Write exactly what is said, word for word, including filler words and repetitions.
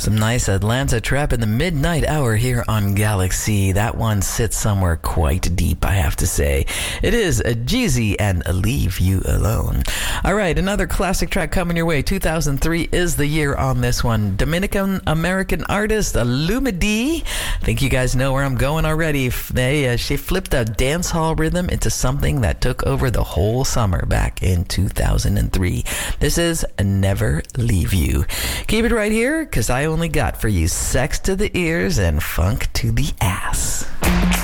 Some nice Atlanta trap in the midnight hour here on Galaxy. That one sits somewhere quite deep, I have to say. It is a Jeezy and Leave You Alone. All right, another classic track coming your way. two thousand three is the year on this one. Dominican American artist Lumidee. I think you guys know where I'm going already. They uh, she flipped a dance hall rhythm into something that took over the whole summer back in two thousand three. This is Never Leave You. Keep it right here, because I only got for you sex to the ears and funk to the ass.